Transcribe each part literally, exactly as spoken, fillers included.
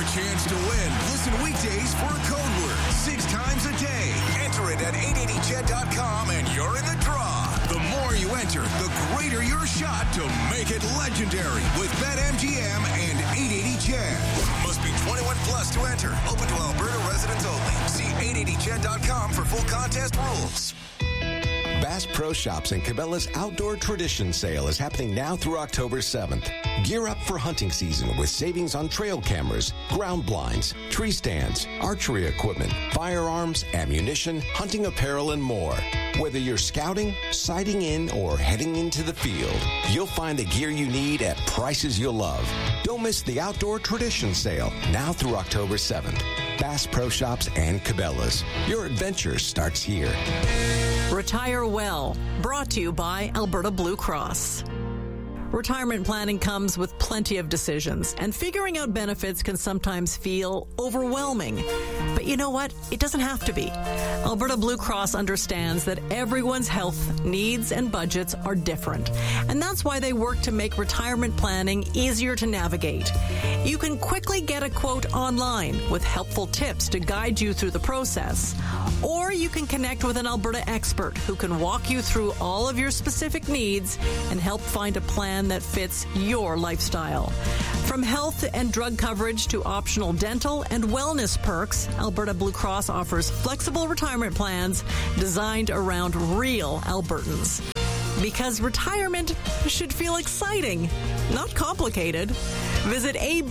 chance to win. Listen weekdays for a code word six times a day. Enter it at eight eighty ched dot com and you're in the draw. The more you enter, the greater your shot to make it legendary with BetMGM and eight eighty ched. Must be twenty-one plus to enter. Open to Alberta residents only. See eight eighty ched dot com for full contest rules. Bass Pro Shops and Cabela's Outdoor Tradition Sale is happening now through October seventh. Gear up for hunting season with savings on trail cameras, ground blinds, tree stands, archery equipment, firearms, ammunition, hunting apparel, and more. Whether you're scouting, sighting in, or heading into the field, you'll find the gear you need at prices you'll love. Don't miss the Outdoor Tradition Sale now through October seventh. Bass Pro Shops and Cabela's. Your adventure starts here. Retire Well, brought to you by Alberta Blue Cross. Retirement planning comes with plenty of decisions, and figuring out benefits can sometimes feel overwhelming. But you know what? It doesn't have to be. Alberta Blue Cross understands that everyone's health needs and budgets are different, and that's why they work to make retirement planning easier to navigate. You can quickly get a quote online with helpful tips to guide you through the process, or you can connect with an Alberta expert who can walk you through all of your specific needs and help find a plan that fits your lifestyle. From health and drug coverage to optional dental and wellness perks, Alberta Blue Cross offers flexible retirement plans designed around real Albertans. Because retirement should feel exciting, not complicated. Visit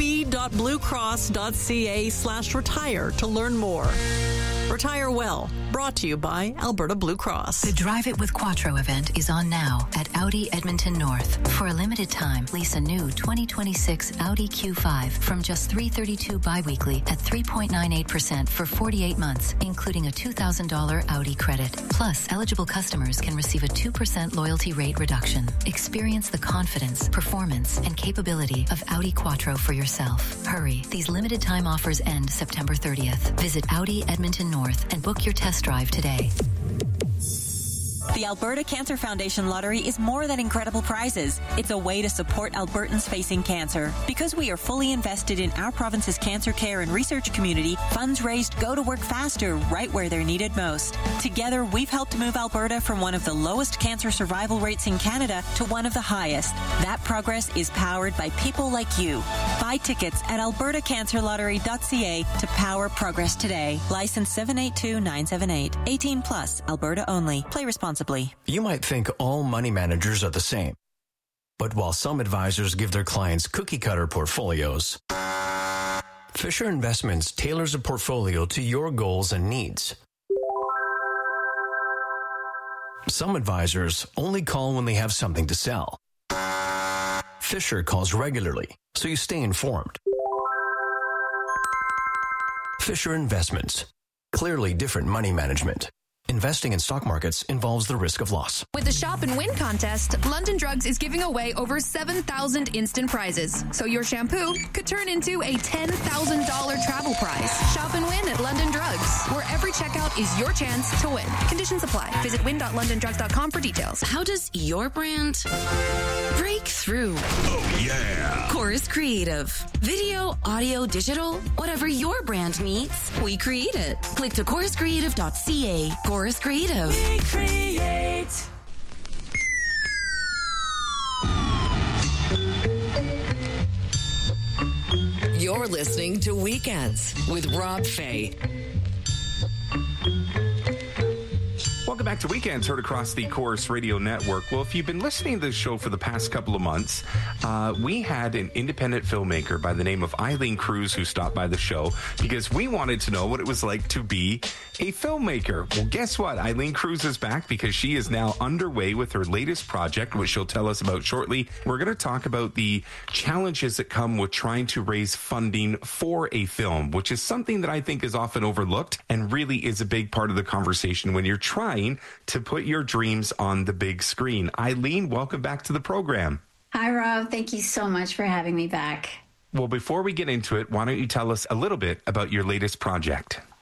ab.bluecross.ca slash retire to learn more. Retire Well, brought to you by Alberta Blue Cross. The Drive It with Quattro event is on now at Audi Edmonton North. For a limited time, lease a new twenty twenty-six Audi Q five from just three hundred thirty-two dollars biweekly at three point nine eight percent for forty-eight months, including a two thousand dollars Audi credit. Plus, eligible customers can receive a two percent loyalty rate reduction. Experience the confidence, performance, and capability of Audi Quattro for yourself. Hurry, these limited time offers end September thirtieth. Visit Audi Edmonton North and book your test drive today. The Alberta Cancer Foundation Lottery is more than incredible prizes. It's a way to support Albertans facing cancer. Because we are fully invested in our province's cancer care and research community, funds raised go to work faster right where they're needed most. Together, we've helped move Alberta from one of the lowest cancer survival rates in Canada to one of the highest. That progress is powered by people like you. Buy tickets at alberta cancer lottery dot c a to power progress today. License seven eight two nine seven eight. eighteen plus, Alberta only. Play responsibly. You might think all money managers are the same. But while some advisors give their clients cookie-cutter portfolios, Fisher Investments tailors a portfolio to your goals and needs. Some advisors only call when they have something to sell. Fisher calls regularly, so you stay informed. Fisher Investments. Clearly different money management. Investing in stock markets involves the risk of loss. With the Shop and Win contest, London Drugs is giving away over seven thousand instant prizes. So your shampoo could turn into a ten thousand dollars travel prize. Shop and win at London Drugs, where every checkout is your chance to win. Conditions apply. Visit win dot london drugs dot com for details. How does your brand break through? Oh, yeah. Chorus Creative. Video, audio, digital, whatever your brand needs, we create it. Click to chorus creative dot c a. Chorus Creative. We create. You're listening to Weekends with Rob Fay. Welcome back to Weekends, heard across the Chorus Radio Network. Well, if you've been listening to the show for the past couple of months, uh, we had an independent filmmaker by the name of Eileen Cruz who stopped by the show because we wanted to know what it was like to be a filmmaker. Well, guess what? Eileen Cruz is back because she is now underway with her latest project, which she'll tell us about shortly. We're going to talk about the challenges that come with trying to raise funding for a film, which is something that I think is often overlooked and really is a big part of the conversation when you're trying to put your dreams on the big screen. Eileen, welcome back to the program. Hi, Rob. Thank you so much for having me back. Well, before we get into it, why don't you tell us a little bit about your latest project?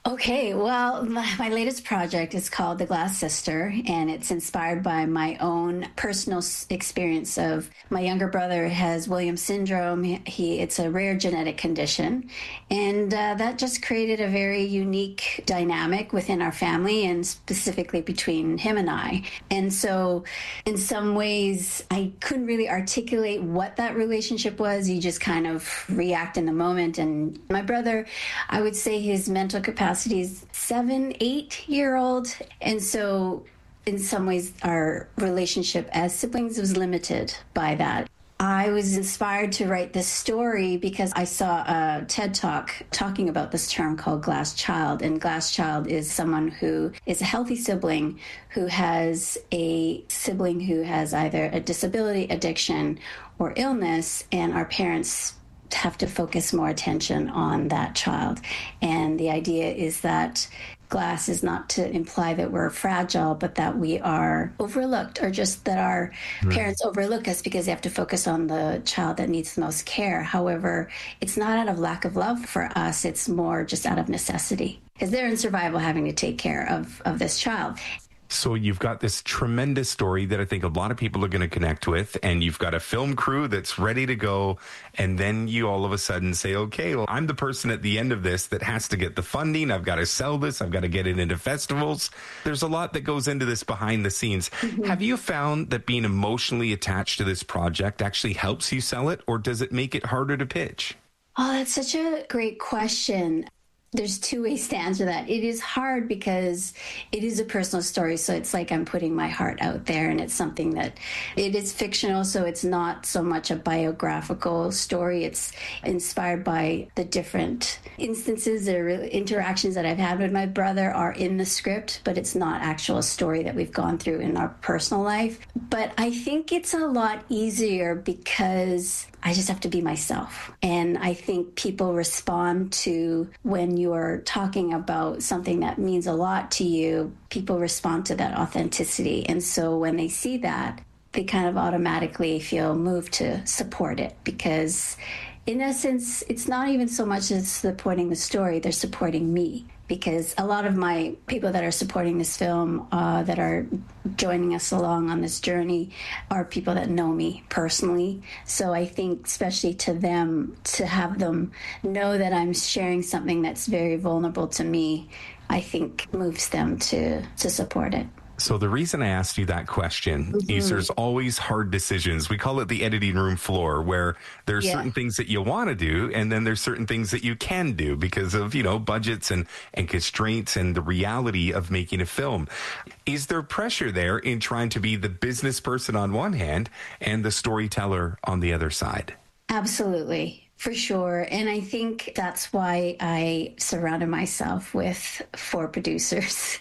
Okay, well, my, my latest project is called The Glass Sister, and it's inspired by my own personal experience of my younger brother has Williams syndrome. He It's a rare genetic condition, and uh, that just created a very unique dynamic within our family and specifically between him and I. And so in some ways, I couldn't really articulate what that relationship was. You just kind of react in the moment. And my brother, I would say his mental capacity is seven, eight year old. And so in some ways, our relationship as siblings was limited by that. I was inspired to write this story because I saw a TED Talk talking about this term called glass child. And glass child is someone who is a healthy sibling who has a sibling who has either a disability, addiction, or illness, and our parents have to focus more attention on that child. And the idea is that glass is not to imply that we're fragile, but that we are overlooked, or just that our mm. parents overlook us because they have to focus on the child that needs the most care. However, it's not out of lack of love for us. It's more just out of necessity because they're in survival having to take care of, of this child. So you've got this tremendous story that I think a lot of people are going to connect with, and you've got a film crew that's ready to go, and then you all of a sudden say, okay, well, I'm the person at the end of this that has to get the funding. I've got to sell this. I've got to get it into festivals. There's a lot that goes into this behind the scenes. Mm-hmm. Have you found that being emotionally attached to this project actually helps you sell it, or does it make it harder to pitch? Oh, that's such a great question. There's two ways to answer that. It is hard because it is a personal story. So it's like I'm putting my heart out there, and it's something that it is fictional. So it's not so much a biographical story. It's inspired by the different instances or interactions that I've had with my brother are in the script, but it's not actual story that we've gone through in our personal life. But I think it's a lot easier because I just have to be myself. And I think people respond to when you're talking about something that means a lot to you, people respond to that authenticity. And so when they see that, they kind of automatically feel moved to support it because in essence, it's not even so much as supporting the story, they're supporting me. Because a lot of my people that are supporting this film, uh, that are joining us along on this journey, are people that know me personally. So I think especially to them, to have them know that I'm sharing something that's very vulnerable to me, I think moves them to, to support it. So the reason I asked you that question mm-hmm. is there's always hard decisions. We call it the editing room floor, where there's yeah. certain things that you want to do, and then there's certain things that you can do because of, you know, budgets and, and constraints and the reality of making a film. Is there pressure there in trying to be the business person on one hand and the storyteller on the other side? Absolutely. For sure. And I think that's why I surrounded myself with four producers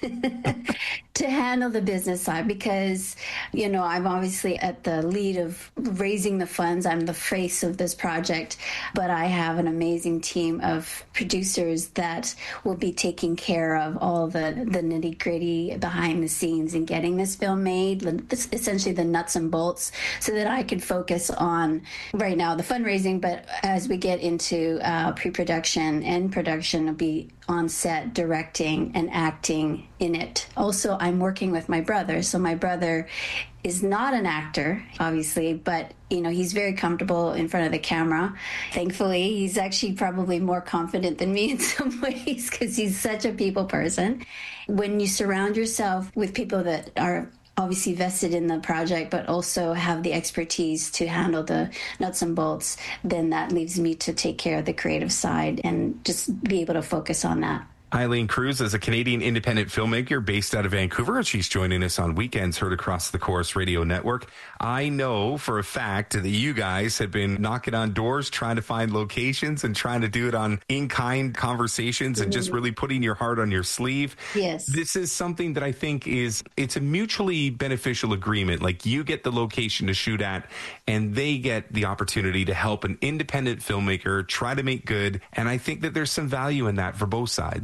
to handle the business side because, you know, I'm obviously at the lead of raising the funds. I'm the face of this project, but I have an amazing team of producers that will be taking care of all the, the nitty gritty behind the scenes and getting this film made, essentially the nuts and bolts, so that I could focus on right now the fundraising, but as we get into uh, pre-production and production, I'll be on set directing and acting in it. Also, I'm working with my brother. So my brother is not an actor, obviously, but, you know, he's very comfortable in front of the camera. Thankfully, he's actually probably more confident than me in some ways because he's such a people person. When you surround yourself with people that are obviously vested in the project, but also have the expertise to handle the nuts and bolts, then that leaves me to take care of the creative side and just be able to focus on that. Eileen Cruz is a Canadian independent filmmaker based out of Vancouver. She's joining us on Weekends Heard across the Chorus Radio Network. I know for a fact that you guys have been knocking on doors, trying to find locations and trying to do it on in-kind conversations and just really putting your heart on your sleeve. Yes. This is something that I think is, it's a mutually beneficial agreement. Like you get the location to shoot at and they get the opportunity to help an independent filmmaker try to make good. And I think that there's some value in that for both sides.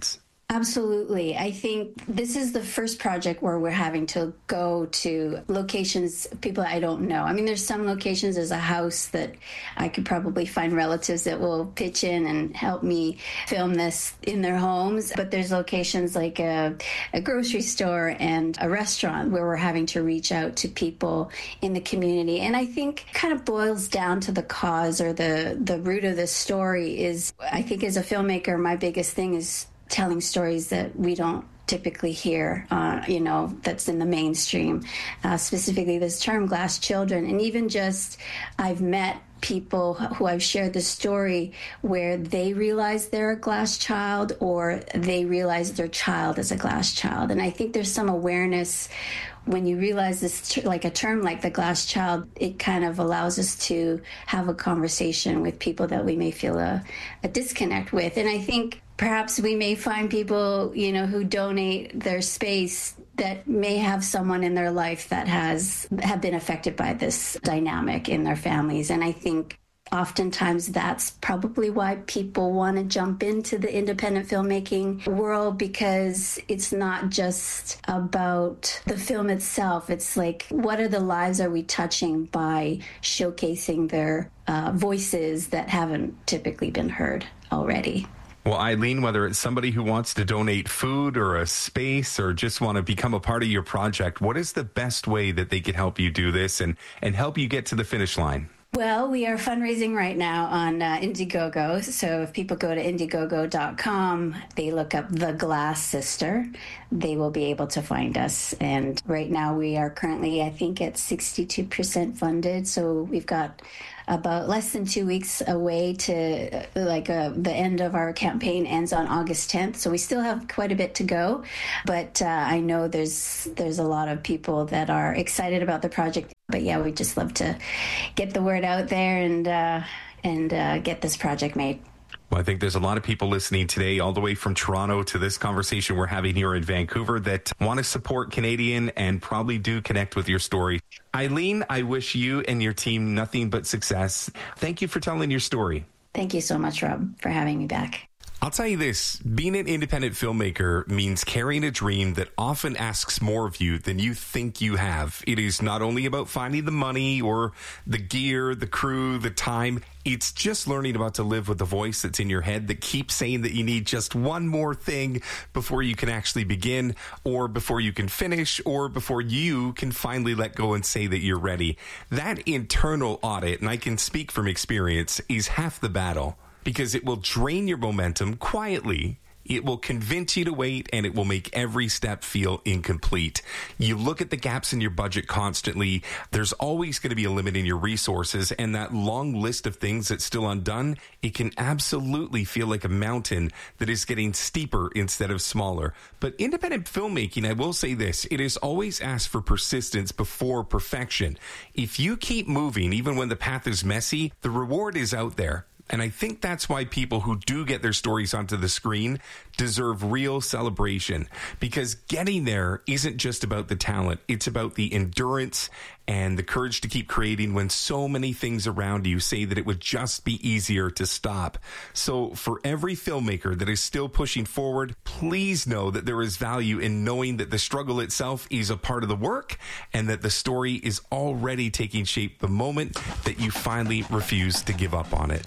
Absolutely. I think this is the first project where we're having to go to locations, people I don't know. I mean, there's some locations, there's a house that I could probably find relatives that will pitch in and help me film this in their homes. But there's locations like a, a grocery store and a restaurant where we're having to reach out to people in the community. And I think kind of boils down to the cause or the, the root of the story is, I think as a filmmaker, my biggest thing is telling stories that we don't typically hear, uh, you know, that's in the mainstream, uh, specifically this term glass children. And even just I've met people who I've shared the story where they realize they're a glass child or they realize their child is a glass child. And I think there's some awareness when you realize this, like a term like the glass child, it kind of allows us to have a conversation with people that we may feel a, a disconnect with. And I think perhaps we may find people, you know, who donate their space that may have someone in their life that has have been affected by this dynamic in their families. And I think oftentimes that's probably why people want to jump into the independent filmmaking world, because it's not just about the film itself. It's like, what are the lives are we touching by showcasing their uh, voices that haven't typically been heard already? Well, Eileen, whether it's somebody who wants to donate food or a space or just want to become a part of your project, what is the best way that they can help you do this and, and help you get to the finish line? Well, we are fundraising right now on uh, Indiegogo. So if people go to Indiegogo dot com, they look up The Glass Sister, they will be able to find us. And right now we are currently, I think, at sixty-two percent funded. So we've got about less than two weeks away to uh, like uh, the end of our campaign ends on August tenth. So we still have quite a bit to go. But uh, I know there's there's a lot of people that are excited about the project. But yeah, we'd just love to get the word out there and uh, and uh, get this project made. Well, I think there's a lot of people listening today, all the way from Toronto to this conversation we're having here in Vancouver, that want to support Canadian and probably do connect with your story. Eileen, I wish you and your team nothing but success. Thank you for telling your story. Thank you so much, Rob, for having me back. I'll tell you this, being an independent filmmaker means carrying a dream that often asks more of you than you think you have. It is not only about finding the money or the gear, the crew, the time. It's just learning about to live with the voice that's in your head that keeps saying that you need just one more thing before you can actually begin, or before you can finish, or before you can finally let go and say that you're ready. That internal audit, and I can speak from experience, is half the battle. Because it will drain your momentum quietly. It will convince you to wait, and it will make every step feel incomplete. You look at the gaps in your budget constantly. There's always going to be a limit in your resources, and that long list of things that's still undone, it can absolutely feel like a mountain that is getting steeper instead of smaller. But independent filmmaking, I will say this, it is always asked for persistence before perfection. If you keep moving, even when the path is messy, the reward is out there. And I think that's why people who do get their stories onto the screen deserve real celebration, because getting there isn't just about the talent. It's about the endurance and the courage to keep creating when so many things around you say that it would just be easier to stop. So for every filmmaker that is still pushing forward, please know that there is value in knowing that the struggle itself is a part of the work and that the story is already taking shape the moment that you finally refuse to give up on it.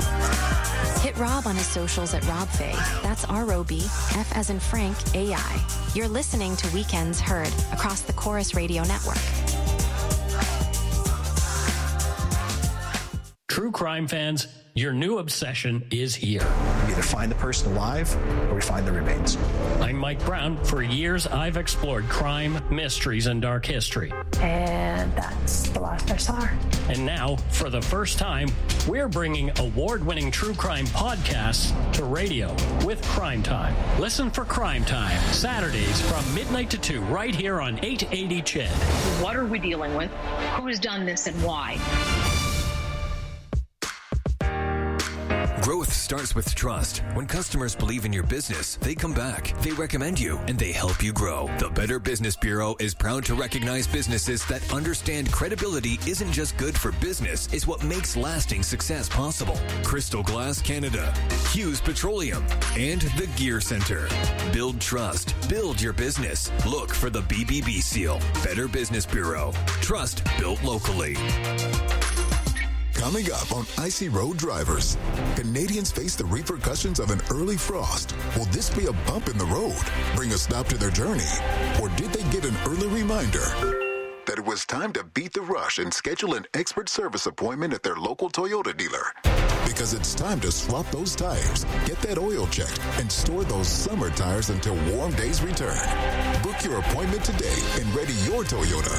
Hit Rob on his socials at RobFay. That's R O B, F as in Frank, A I. You're listening to Weekends Heard across the Chorus Radio Network. True crime fans, your new obsession is here. We either find the person alive or we find the remains. I'm Mike Brown. For years, I've explored crime, mysteries, and dark history. And that's the last I saw her. And now, for the first time, we're bringing award-winning true crime podcasts to radio with Crime Time. Listen for Crime Time, Saturdays from midnight to two, right here on eight eighty C H E D. What are we dealing with? Who's done this and why? Growth starts with trust. When customers believe in your business, they come back, they recommend you, and they help you grow. The Better Business Bureau is proud to recognize businesses that understand credibility isn't just good for business, it's what makes lasting success possible. Crystal Glass Canada, Hughes Petroleum, and the Gear Center. Build trust. Build your business. Look for the B B B seal. Better Business Bureau. Trust built locally. Coming up on Icy Road Drivers, Canadians face the repercussions of an early frost. Will this be a bump in the road, bring a stop to their journey? Or did they get an early reminder that it was time to beat the rush and schedule an expert service appointment at their local Toyota dealer? Because it's time to swap those tires, get that oil checked, and store those summer tires until warm days return. Book your appointment today and ready your Toyota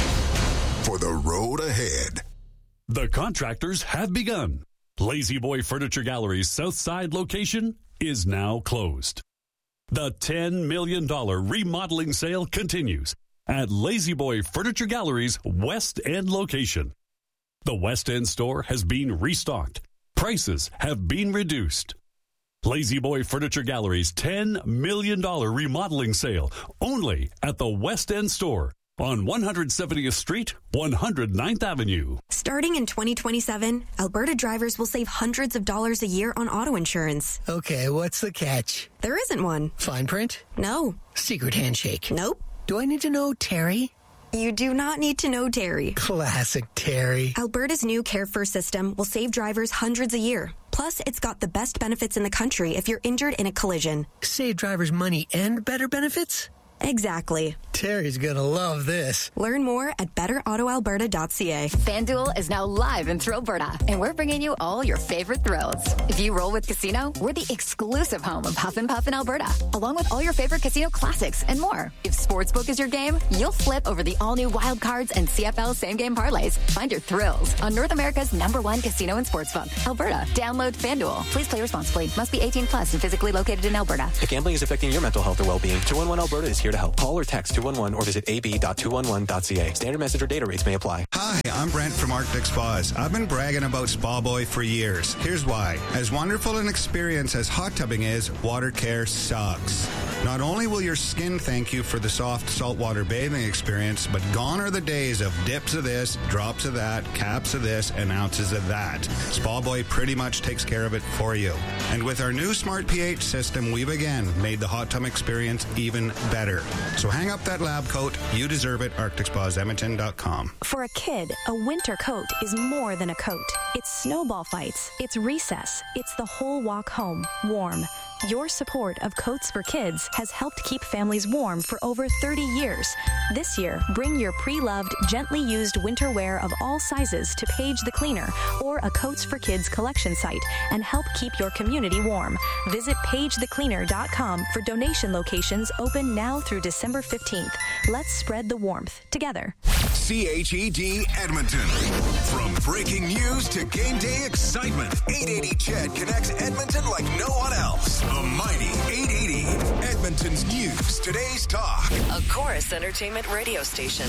for the road ahead. The contractors have begun. Lazy Boy Furniture Gallery's South Side location is now closed. The ten million dollars remodeling sale continues at Lazy Boy Furniture Gallery's West End location. The West End store has been restocked. Prices have been reduced. Lazy Boy Furniture Gallery's ten million dollars remodeling sale only at the West End store on one hundred seventieth Street, one hundred ninth Avenue. Starting in twenty twenty-seven, Alberta drivers will save hundreds of dollars a year on auto insurance. Okay, what's the catch? There isn't one. Fine print? No. Secret handshake? Nope. Do I need to know Terry? You do not need to know Terry. Classic Terry. Alberta's new Care First system will save drivers hundreds a year. Plus, it's got the best benefits in the country if you're injured in a collision. Save drivers money and better benefits? Exactly. Terry's gonna love this. Learn more at better auto alberta dot c a. FanDuel is now live in Thrillberta, and we're bringing you all your favorite thrills. If you roll with Casino, we're the exclusive home of Huff and Puff in Alberta, along with all your favorite casino classics and more. If Sportsbook is your game, you'll flip over the all-new Wild Cards and C F L same-game parlays. Find your thrills on North America's number one casino and sportsbook, Alberta. Download FanDuel. Please play responsibly. Must be eighteen plus and physically located in Alberta. If gambling is affecting your mental health or well-being, two one one Alberta is here to help. Call or text two one one or visit a b dot two one one dot c a. Standard message or data rates may apply. Hi, I'm Brent from Arctic Spas. I've been bragging about Spa Boy for years. Here's why. As wonderful an experience as hot tubbing is, water care sucks. Not only will your skin thank you for the soft saltwater bathing experience, but gone are the days of dips of this, drops of that, caps of this, and ounces of that. Spa Boy pretty much takes care of it for you. And with our new Smart pH system, we've again made the hot tub experience even better. So hang up that lab coat. You deserve it. Arctic Spas Edmonton dot com. For a kid, a winter coat is more than a coat. It's snowball fights. It's recess. It's the whole walk home, warm. Your support of Coats for Kids has helped keep families warm for over thirty years. This year, bring your pre-loved, gently used winter wear of all sizes to Paige the Cleaner or a Coats for Kids collection site and help keep your community warm. Visit page the cleaner dot com for donation locations open now through December fifteenth. Let's spread the warmth together. C H E D Edmonton. From breaking news to game day excitement, eight eighty C H E D connects Edmonton like no one else. The mighty eight eighty, Edmonton's news, today's talk. A Chorus Entertainment radio station.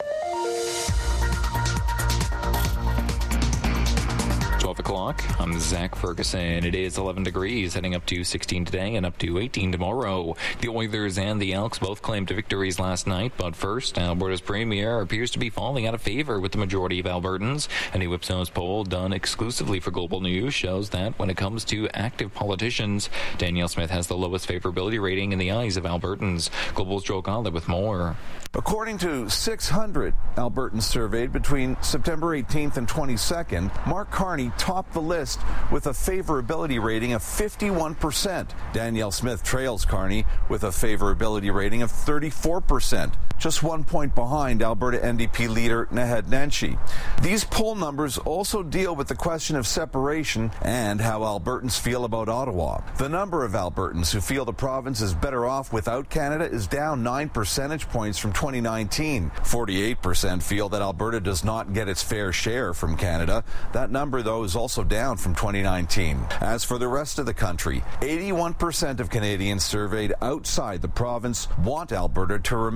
twelve o'clock. I'm Zach Ferguson. It is eleven degrees, heading up to sixteen today and up to eighteen tomorrow. The Oilers and the Elks both claimed victories last night, but first, Alberta's premier appears to be falling out of favor with the majority of Albertans. A new Ipsos poll done exclusively for Global News shows that when it comes to active politicians, Danielle Smith has the lowest favorability rating in the eyes of Albertans. Global's Joe Gala with more. According to six hundred Albertans surveyed between September eighteenth and twenty-second, Mark Carney topped the list with a favorability rating of fifty-one percent. Danielle Smith trails Carney with a favorability rating of thirty-four percent, just one point behind Alberta N D P leader Naheed Nenshi. These poll numbers also deal with the question of separation and how Albertans feel about Ottawa. The number of Albertans who feel the province is better off without Canada is down nine percentage points from twenty nineteen. forty-eight percent feel that Alberta does not get its fair share from Canada. That number, though, is also down from twenty nineteen. As for the rest of the country, eighty-one percent of Canadians surveyed outside the province want Alberta to remain part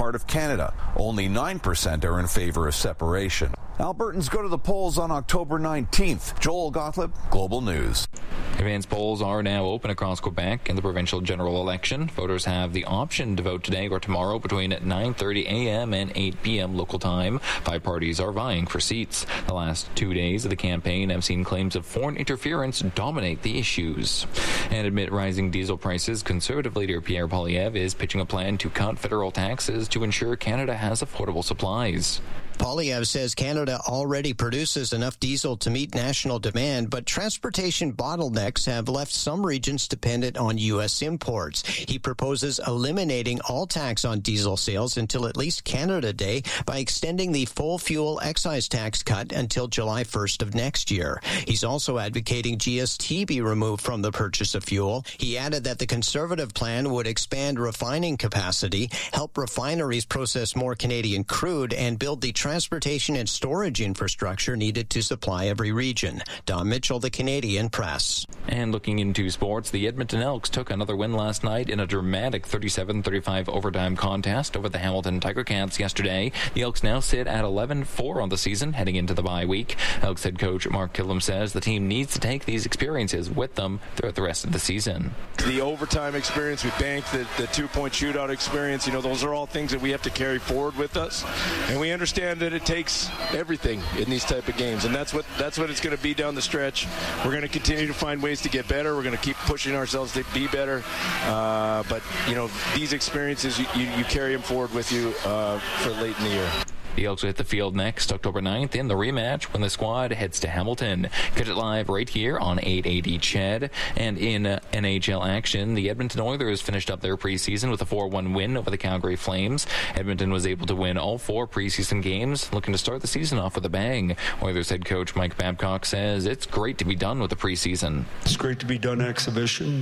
part of Canada. Only nine percent are in favor of separation. Albertans go to the polls on October nineteenth. Joel Gottlieb, Global News. Advance polls are now open across Quebec in the provincial general election. Voters have the option to vote today or tomorrow between nine thirty a.m. and eight p.m. local time. Five parties are vying for seats. The last two days of the campaign have seen claims of foreign interference dominate the issues. And amid rising diesel prices, Conservative leader Pierre Poilievre is pitching a plan to cut federal taxes to ensure Canada has affordable supplies. Poilievre says Canada already produces enough diesel to meet national demand, but transportation bottlenecks have left some regions dependent on U S imports. He proposes eliminating all tax on diesel sales until at least Canada Day by extending the full fuel excise tax cut until July first of next year. He's also advocating G S T be removed from the purchase of fuel. He added that the Conservative plan would expand refining capacity, help refineries process more Canadian crude, and build the transportation and storage infrastructure needed to supply every region. Don Mitchell, the Canadian Press. And looking into sports, the Edmonton Elks took another win last night in a dramatic thirty-seven thirty-five overtime contest over the Hamilton Tiger Cats yesterday. The Elks now sit at eleven four on the season heading into the bye week. Elks head coach Mark Killam says the team needs to take these experiences with them throughout the rest of the season. The overtime experience, we banked the, the two-point shootout experience, you know, those are all things that we have to carry forward with us. And we understand that it takes everything in these type of games, and that's what that's what it's going to be down the stretch. We're going to continue to find ways to get better. We're going to keep pushing ourselves to be better. Uh, but, you know, these experiences, you, you, you carry them forward with you uh, for late in the year. The Elks will hit the field next October ninth in the rematch when the squad heads to Hamilton. Catch it live right here on eight eighty C H E D. And in uh, N H L action, the Edmonton Oilers finished up their preseason with a four one win over the Calgary Flames. Edmonton was able to win all four preseason games, looking to start the season off with a bang. Oilers head coach Mike Babcock says it's great to be done with the preseason. It's great to be done exhibition.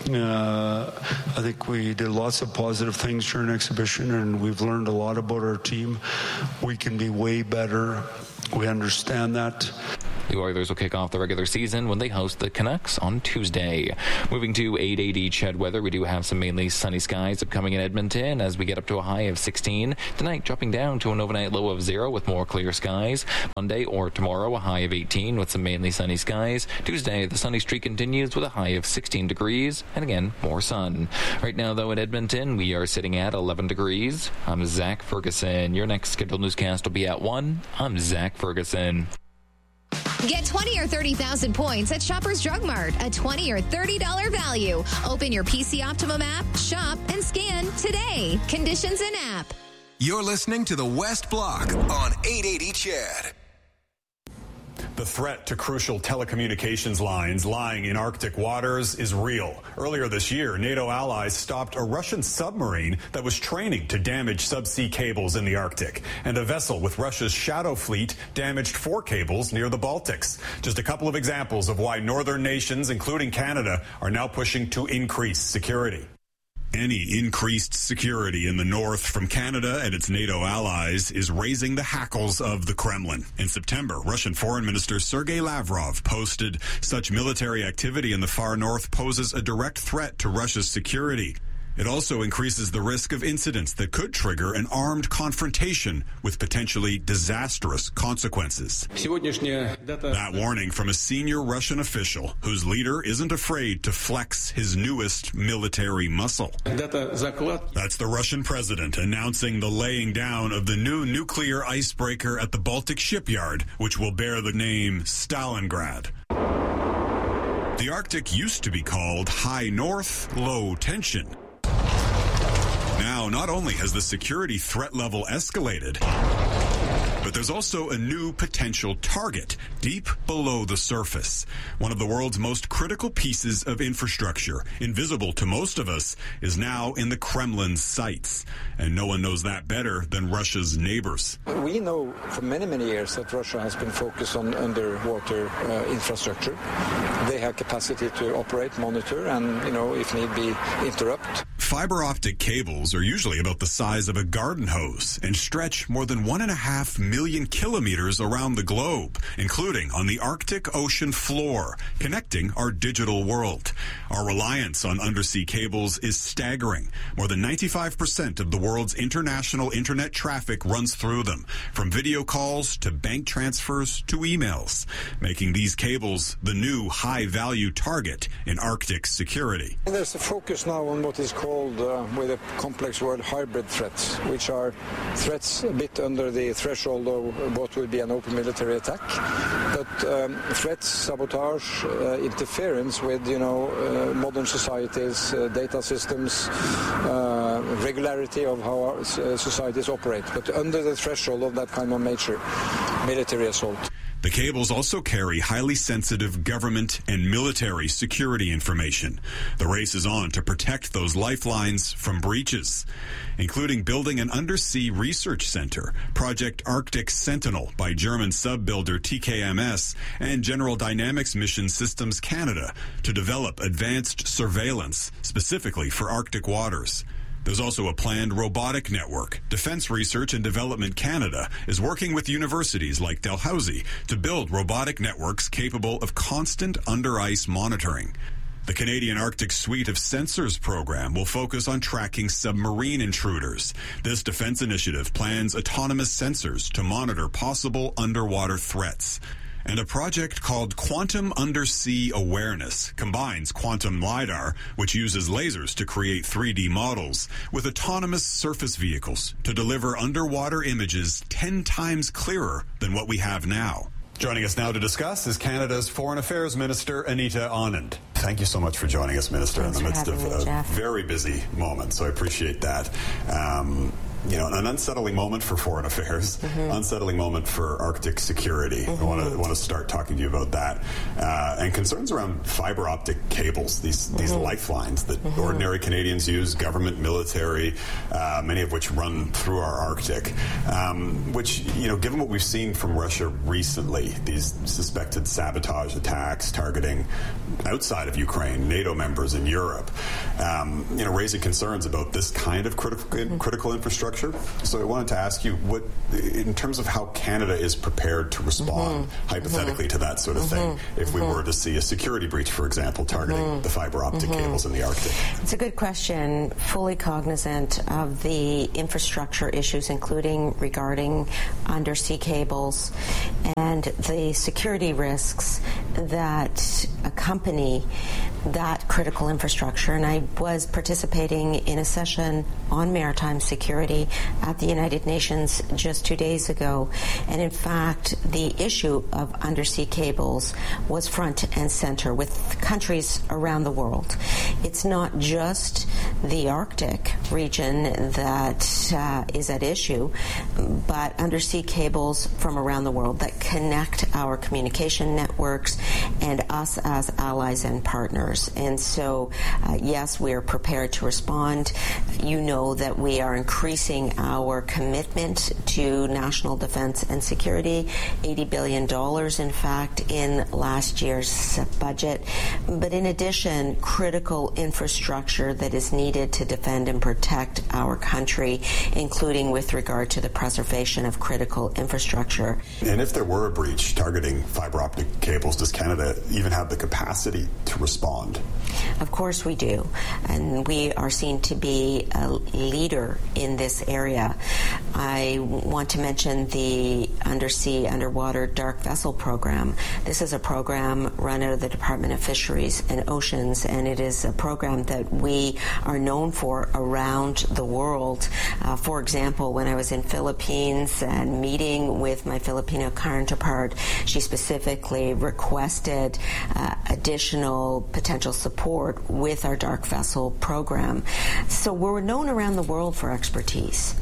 Uh, I think we did lots of positive things during exhibition, and we've learned a lot about our team. We can be way better. We understand that. The Oilers will kick off the regular season when they host the Canucks on Tuesday. Moving to eight eighty C H E D weather, we do have some mainly sunny skies upcoming in Edmonton as we get up to a high of sixteen. Tonight dropping down to an overnight low of zero with more clear skies. Monday or tomorrow a high of eighteen with some mainly sunny skies. Tuesday the sunny streak continues with a high of sixteen degrees and again more sun. Right now though in Edmonton we are sitting at eleven degrees. I'm Zach Ferguson. Your next scheduled newscast will be at one. I'm Zach Ferguson. Get twenty or thirty thousand points at Shoppers Drug Mart, a twenty or thirty dollars value. Open your P C Optimum app, shop, and scan today. Conditions in app. You're listening to the West Block on eight eighty C H E D. The threat to crucial telecommunications lines lying in Arctic waters is real. Earlier this year, NATO allies stopped a Russian submarine that was training to damage subsea cables in the Arctic. And a vessel with Russia's Shadow Fleet damaged four cables near the Baltics. Just a couple of examples of why northern nations, including Canada, are now pushing to increase security. Any increased security in the north from Canada and its NATO allies is raising the hackles of the Kremlin. In September, Russian Foreign Minister Sergei Lavrov posted, "Such military activity in the far north poses a direct threat to Russia's security. It also increases the risk of incidents that could trigger an armed confrontation with potentially disastrous consequences." That warning from a senior Russian official whose leader isn't afraid to flex his newest military muscle. That's the Russian president announcing the laying down of the new nuclear icebreaker at the Baltic shipyard, which will bear the name Stalingrad. The Arctic used to be called High North, Low Tension. Now, not only has the security threat level escalated, but there's also a new potential target deep below the surface. One of the world's most critical pieces of infrastructure, invisible to most of us, is now in the Kremlin's sights. And no one knows that better than Russia's neighbors. We know for many, many years that Russia has been focused on underwater uh, infrastructure. They have capacity to operate, monitor, and, you know, if need be, interrupt. Fiber optic cables are usually about the size of a garden hose and stretch more than one and a half million kilometers around the globe, including on the Arctic Ocean floor, connecting our digital world. Our reliance on undersea cables is staggering. More than ninety-five percent of the world's international internet traffic runs through them, from video calls to bank transfers to emails, making these cables the new high-value target in Arctic security. There's a focus now on what is called, uh, with a complex word, hybrid threats, which are threats a bit under the threshold of what would be an open military attack, but um, threats, sabotage, uh, interference with, you know, uh, modern societies, uh, data systems, uh, regularity of how our uh, societies operate, but under the threshold of that kind of major military assault. The cables also carry highly sensitive government and military security information. The race is on to protect those lifelines from breaches, including building an undersea research center, Project Arctic Sentinel by German sub-builder T K M S and General Dynamics Mission Systems Canada to develop advanced surveillance specifically for Arctic waters. There's also a planned robotic network. Defense Research and Development Canada is working with universities like Dalhousie to build robotic networks capable of constant under-ice monitoring. The Canadian Arctic Suite of Sensors program will focus on tracking submarine intruders. This defense initiative plans autonomous sensors to monitor possible underwater threats. And a project called Quantum Undersea Awareness combines quantum LiDAR, which uses lasers to create three D models, with autonomous surface vehicles to deliver underwater images ten times clearer than what we have now. Joining us now to discuss is Canada's Foreign Affairs Minister, Anita Anand. Thank you so much for joining us, Minister, Thanks in the midst of me, a Jeff. very busy moment, so I appreciate that. Um, You know, an unsettling moment for foreign affairs, mm-hmm. unsettling moment for Arctic security. Mm-hmm. I want to want to start talking to you about that, uh, and concerns around fiber optic cables, these these mm-hmm. lifelines that mm-hmm. ordinary Canadians use, government, military, uh, many of which run through our Arctic. Um, which, you know, given what we've seen from Russia recently, these suspected sabotage attacks targeting outside of Ukraine, NATO members in Europe, um, you know, raising concerns about this kind of critical mm-hmm. critical infrastructure. So I wanted to ask you, what, in terms of how Canada is prepared to respond mm-hmm. hypothetically mm-hmm. to that sort of thing, mm-hmm. if we mm-hmm. were to see a security breach, for example, targeting mm-hmm. the fiber optic mm-hmm. cables in the Arctic? It's a good question. Fully cognizant of the infrastructure issues, including regarding undersea cables and the security risks that accompany that critical infrastructure. And I was participating in a session on maritime security at the United Nations just two days ago. And in fact, the issue of undersea cables was front and center with countries around the world. It's not just the Arctic region that uh, is at issue, but undersea cables from around the world that connect our communication networks and us as allies and partners. And so, uh, yes, we are prepared to respond. You know that we are increasing our commitment to national defense and security, eighty billion dollars, in fact, in last year's budget. But in addition, critical infrastructure that is needed to defend and protect our country, including with regard to the preservation of critical infrastructure. And if there were a breach targeting fiber optic cables, does Canada even have the capacity to respond? Of course we do. And we are seen to be a leader in this area. I want to mention the Undersea Underwater Dark Vessel Program. This is a program run out of the Department of Fisheries and Oceans, and it is a program that we are known for around the world. Uh, for example, when I was in Philippines and meeting with my Filipino counterpart, she specifically requested uh, additional potential support with our Dark Vessel program. So we're known around the world for expertise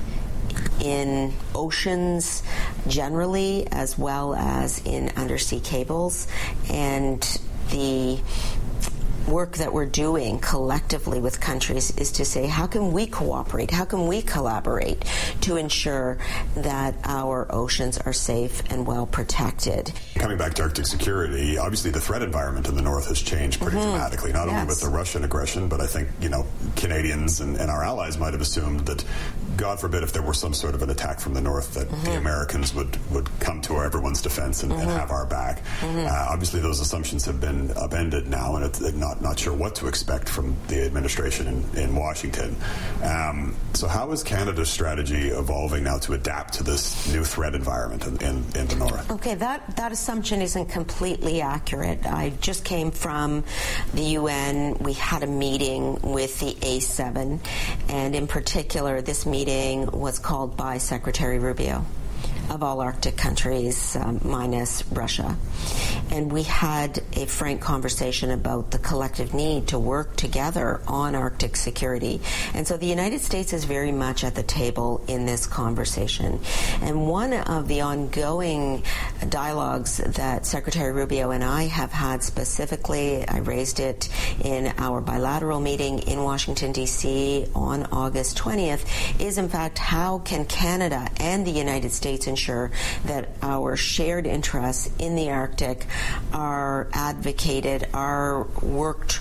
in oceans generally, as well as in undersea cables. And the work that we're doing collectively with countries is to say, how can we cooperate? How can we collaborate to ensure that our oceans are safe and well protected? Coming back to Arctic security, obviously the threat environment in the north has changed pretty mm-hmm. dramatically, not yes. only with the Russian aggression, but I think, you know, Canadians and, and our allies might have assumed that, God forbid, if there were some sort of an attack from the north, that mm-hmm. the Americans would, would come to our, everyone's defense and, mm-hmm. and have our back. Mm-hmm. Uh, obviously, those assumptions have been upended now, and it's not, not sure what to expect from the administration in, in Washington. Um, so how is Canada's strategy evolving now to adapt to this new threat environment in, in, in the north? Okay, that, that assumption isn't completely accurate. I just came from the U N. We had a meeting with the A seven, and in particular, this meeting was called by Secretary Rubio of all Arctic countries, um, minus Russia. And we had a frank conversation about the collective need to work together on Arctic security. And so the United States is very much at the table in this conversation. And one of the ongoing dialogues that Secretary Rubio and I have had specifically, I raised it in our bilateral meeting in Washington, D C on August twentieth, is in fact how can Canada and the United States ensure that our shared interests in the Arctic are advocated, are worked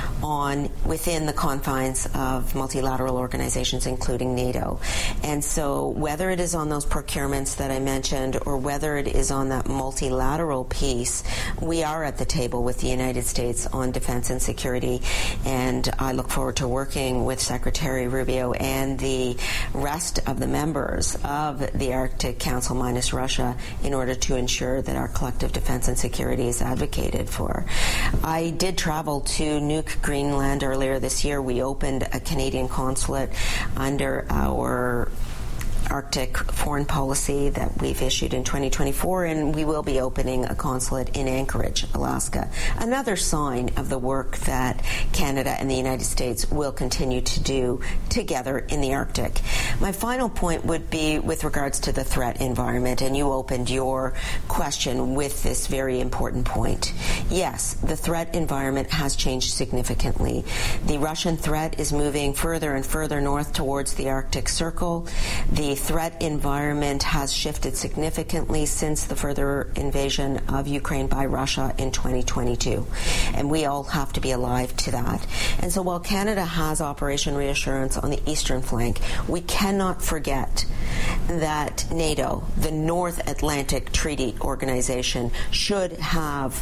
on within the confines of multilateral organizations, including NATO. And so whether it is on those procurements that I mentioned or whether it is on that multilateral piece, we are at the table with the United States on defense and security. And I look forward to working with Secretary Rubio and the rest of the members of the Arctic Council minus Russia in order to ensure that our collective defense and security is advocated for. I did travel to Nuuk, Greenland earlier this year. We opened a Canadian consulate under our Arctic foreign policy that we've issued in twenty twenty-four, and we will be opening a consulate in Anchorage, Alaska. Another sign of the work that Canada and the United States will continue to do together in the Arctic. My final point would be with regards to the threat environment, and you opened your question with this very important point. Yes, the threat environment has changed significantly. The Russian threat is moving further and further north towards the Arctic Circle. The threat environment has shifted significantly since the further invasion of Ukraine by Russia in twenty twenty-two. And we all have to be alive to that. And so while Canada has Operation Reassurance on the eastern flank, we cannot forget that NATO, the North Atlantic Treaty Organization, should have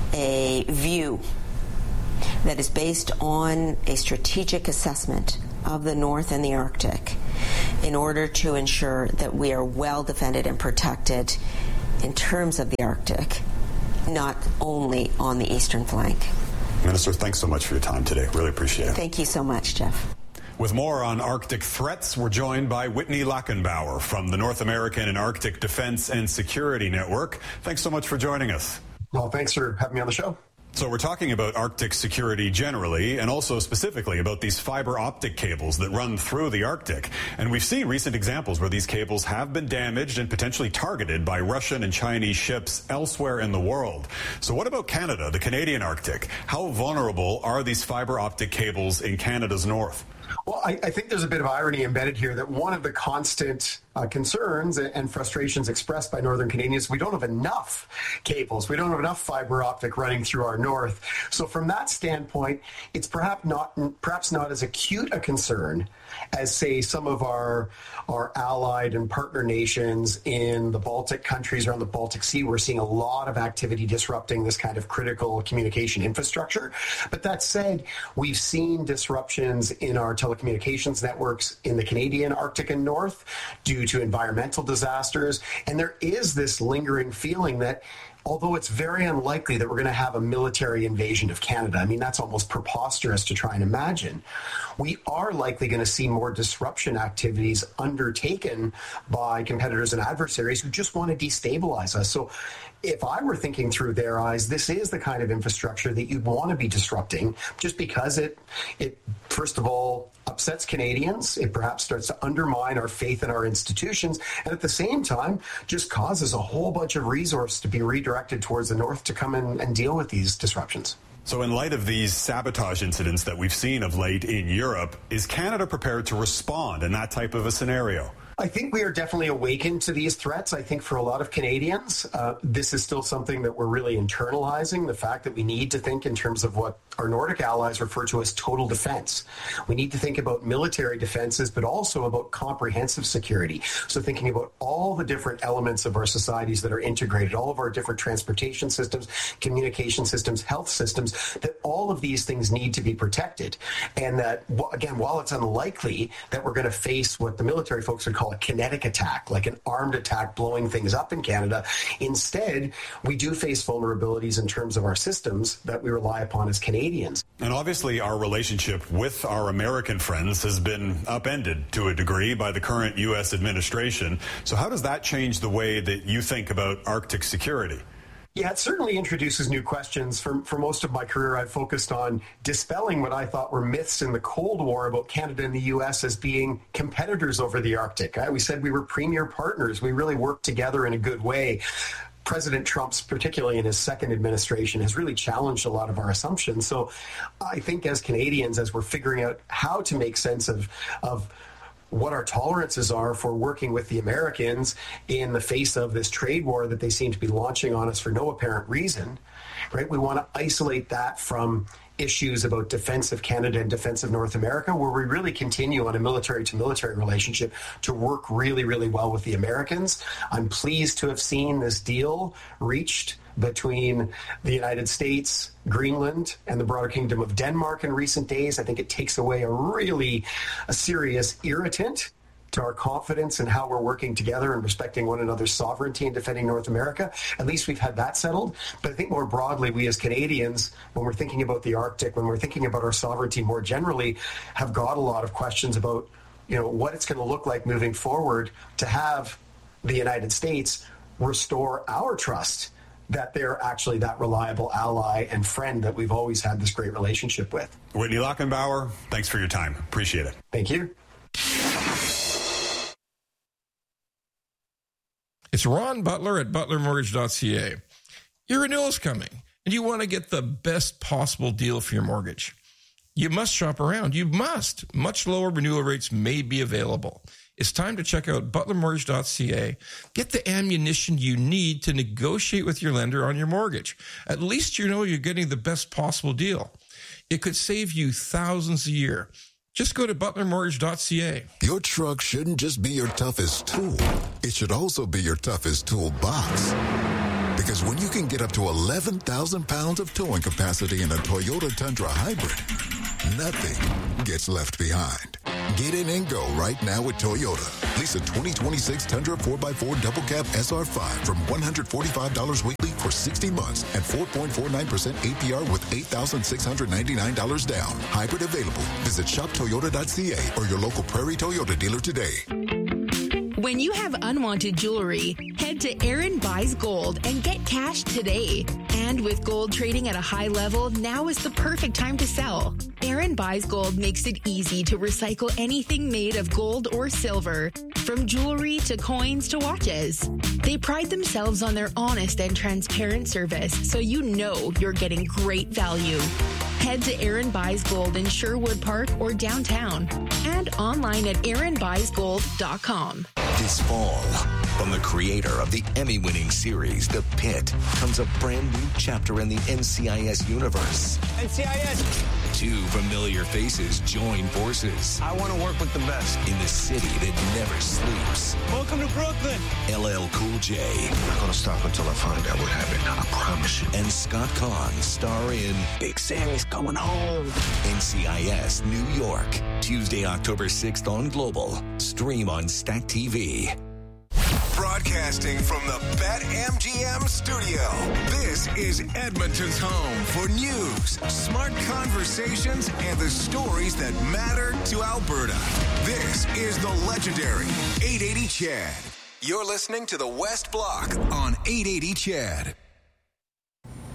a view that is based on a strategic assessment of the North and the Arctic in order to ensure that we are well defended and protected in terms of the Arctic, not only on the eastern flank. Minister, thanks so much for your time today. Really appreciate it. Thank you so much, Jeff. With more on Arctic threats, we're joined by Whitney Lackenbauer from the North American and Arctic Defense and Security Network. Thanks so much for joining us. Well, thanks for having me on the show. So we're talking about Arctic security generally, and also specifically about these fiber optic cables that run through the Arctic. And we've seen recent examples where these cables have been damaged and potentially targeted by Russian and Chinese ships elsewhere in the world. So what about Canada, the Canadian Arctic? How vulnerable are these fiber optic cables in Canada's north? Well, I, I think there's a bit of irony embedded here that one of the constant uh, concerns and frustrations expressed by Northern Canadians, we don't have enough cables. We don't have enough fiber optic running through our north. So from that standpoint, it's perhaps not perhaps not as acute a concern as, say, some of our our allied and partner nations in the Baltic countries around the Baltic Sea. We're seeing a lot of activity disrupting this kind of critical communication infrastructure. But that said, we've seen disruptions in our telecommunications networks in the Canadian Arctic and North due to environmental disasters. And there is this lingering feeling that although it's very unlikely that we're going to have a military invasion of Canada, I mean, that's almost preposterous to try and imagine, we are likely going to see more disruption activities undertaken by competitors and adversaries who just want to destabilize us. So if I were thinking through their eyes, this is the kind of infrastructure that you'd want to be disrupting just because it, it first of all, upsets Canadians. It perhaps starts to undermine our faith in our institutions, and at the same time just causes a whole bunch of resource to be redirected towards the north to come in and deal with these disruptions. So in light of these sabotage incidents that we've seen of late in Europe, is Canada prepared to respond in that type of a scenario? I think we are definitely awakened to these threats. I think for a lot of Canadians, uh, this is still something that we're really internalizing, the fact that we need to think in terms of what our Nordic allies refer to as total defense. We need to think about military defenses, but also about comprehensive security. So thinking about all the different elements of our societies that are integrated, all of our different transportation systems, communication systems, health systems, that all of these things need to be protected. And that, again, while it's unlikely that we're going to face what the military folks would call a kinetic attack, like an armed attack blowing things up in Canada, instead, we do face vulnerabilities in terms of our systems that we rely upon as Canadians. And obviously, our relationship with our American friends has been upended to a degree by the current U S administration. So how does that change the way that you think about Arctic security? Yeah, it certainly introduces new questions. For, for most of my career, I've focused on dispelling what I thought were myths in the Cold War about Canada and the U S as being competitors over the Arctic. I, we said we were premier partners. We really worked together in a good way. President Trump's, particularly in his second administration, has really challenged a lot of our assumptions. So I think as Canadians, as we're figuring out how to make sense of of what our tolerances are for working with the Americans in the face of this trade war that they seem to be launching on us for no apparent reason, right? We want to isolate that from issues about defense of Canada and defense of North America, where we really continue on a military-to-military relationship to work really, really well with the Americans. I'm pleased to have seen this deal reached between the United States, Greenland, and the broader Kingdom of Denmark in recent days. I think it takes away a really a serious irritant to our confidence in how we're working together and respecting one another's sovereignty and defending North America. At least we've had that settled. But I think more broadly, we as Canadians, when we're thinking about the Arctic, when we're thinking about our sovereignty more generally, have got a lot of questions about, you know, what it's going to look like moving forward to have the United States restore our trust that they're actually that reliable ally and friend that we've always had this great relationship with. Whitney Lockenbauer, thanks for your time. Appreciate it. Thank you. It's Ron Butler at butler mortgage dot c a. Your renewal's coming, and you want to get the best possible deal for your mortgage. You must shop around. You must. Much lower renewal rates may be available. It's time to check out butler mortgage dot c a. Get the ammunition you need to negotiate with your lender on your mortgage. At least you know you're getting the best possible deal. It could save you thousands a year. Just go to butler mortgage dot c a. Your truck shouldn't just be your toughest tool. It should also be your toughest toolbox. Because when you can get up to eleven thousand pounds of towing capacity in a Toyota Tundra Hybrid, nothing gets left behind. Get in and go right now with Toyota. Lease a twenty twenty-six Tundra four by four Double Cab S R five from one hundred forty-five dollars weekly for sixty months and four point four nine percent A P R with eight thousand six hundred ninety-nine dollars down. Hybrid available. Visit shop toyota dot c a or your local Prairie Toyota dealer today. When you have unwanted jewelry, head to Aaron Buys Gold and get cash today. And with gold trading at a high level, now is the perfect time to sell. Aaron Buys Gold makes it easy to recycle anything made of gold or silver, from jewelry to coins to watches. They pride themselves on their honest and transparent service, so you know you're getting great value. Head to Aaron Buys Gold in Sherwood Park or downtown and online at aaron buys gold dot com. This fall, from the creator of the Emmy-winning series, The Pit, comes a brand new chapter in the N C I S universe. N C I S! Two familiar faces join forces. I want to work with the best. In the city that never sleeps. Welcome to Brooklyn! L L Cool J. I'm not going to stop until I find out what happened. I promise you. And Scott Conn star in Big Sammy's coming home. N C I S New York. Tuesday, October sixth on Global. Stream on Stack T V. Broadcasting from the BetMGM studio, this is Edmonton's home for news, smart conversations, and the stories that matter to Alberta. This is the legendary eight eighty C H E D. You're listening to the West Block on eight eighty C H E D.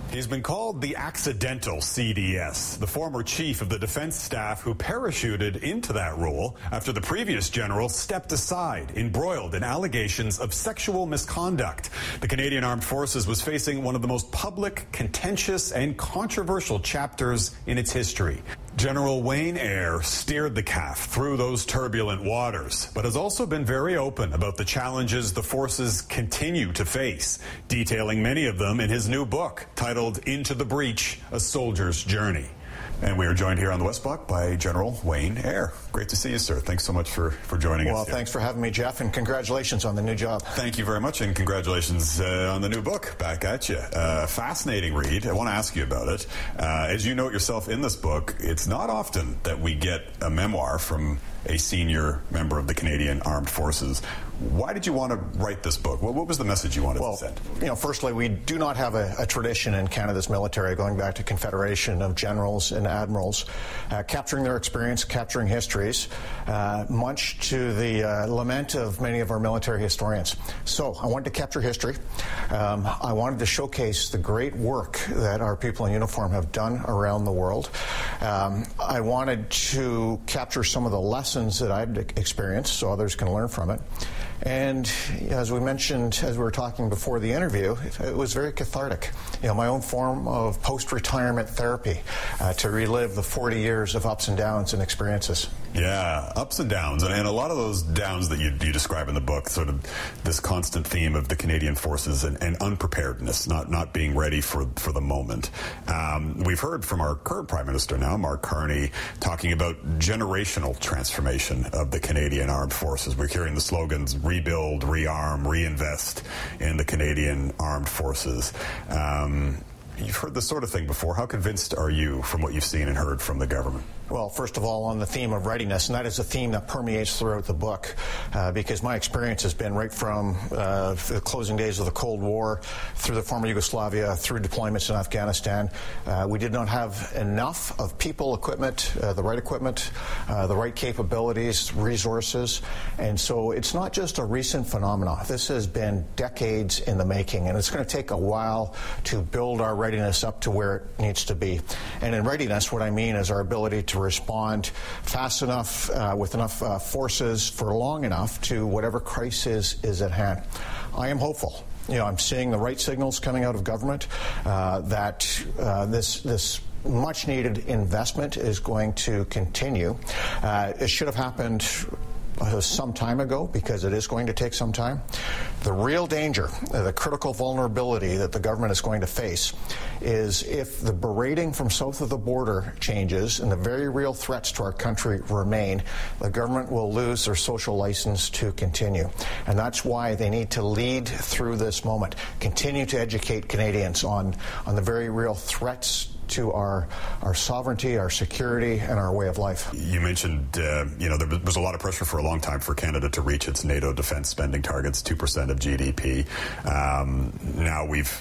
He's been called the accidental C D S, the former chief of the defense staff who parachuted into that role after the previous general stepped aside, embroiled in allegations of sexual misconduct. The Canadian Armed Forces was facing one of the most public, contentious, and controversial chapters in its history. General Wayne Eyre steered the C A F through those turbulent waters, but has also been very open about the challenges the forces continue to face, detailing many of them in his new book titled Into the Breach, A Soldier's Journey. And we are joined here on the West Block by General Wayne Eyre. Great to see you, sir. Thanks so much for, for joining well, us. Well, thanks for having me, Jeff, and congratulations on the new job. Thank you very much, and congratulations uh, on the new book. Back at you. Uh, fascinating read. I want to ask you about it. Uh, as you note yourself in this book, it's not often that we get a memoir from a senior member of the Canadian Armed Forces. Why did you want to write this book? What, what was the message you wanted well, to send? You know, firstly, we do not have a, a tradition in Canada's military going back to Confederation of generals and admirals, uh, capturing their experience, capturing histories, uh, much to the uh, lament of many of our military historians. So I wanted to capture history. Um, I wanted to showcase the great work that our people in uniform have done around the world. Um, I wanted to capture some of the lessons that I've experienced so others can learn from it. And as we mentioned, as we were talking before the interview, it, it was very cathartic. You know, my own form of post-retirement therapy uh, to relive the forty years of ups and downs and experiences. Yeah, ups and downs. And, and a lot of those downs that you, you describe in the book, sort of this constant theme of the Canadian forces and, and unpreparedness, not not being ready for, for the moment. Um, we've heard from our current Prime Minister now, Mark Carney, talking about generational transformation of the Canadian Armed Forces. We're hearing the slogans, rebuild, rearm, reinvest in the Canadian Armed Forces. Um, you've heard this sort of thing before. How convinced are you from what you've seen and heard from the government? Well, first of all, on the theme of readiness, and that is a theme that permeates throughout the book, uh, because my experience has been right from uh, the closing days of the Cold War, through the former Yugoslavia, through deployments in Afghanistan. Uh, we did not have enough of people, equipment, uh, the right equipment, uh, the right capabilities, resources, and so it's not just a recent phenomenon. This has been decades in the making, and it's going to take a while to build our readiness up to where it needs to be. And in readiness, what I mean is our ability to respond fast enough, uh, with enough uh, forces for long enough to whatever crisis is at hand. I am hopeful. You know, I'm seeing the right signals coming out of government uh, that uh, this this much-needed investment is going to continue. Uh, it should have happened Uh, some time ago, because it is going to take some time. The real danger, uh, the critical vulnerability that the government is going to face is if the berating from south of the border changes and the very real threats to our country remain, the government will lose their social license to continue. And that's why they need to lead through this moment, continue to educate Canadians on, on the very real threats to our our sovereignty, our security, and our way of life. You mentioned, uh, you know, there was a lot of pressure for a long time for Canada to reach its NATO defense spending targets, two percent of G D P. Um, now we've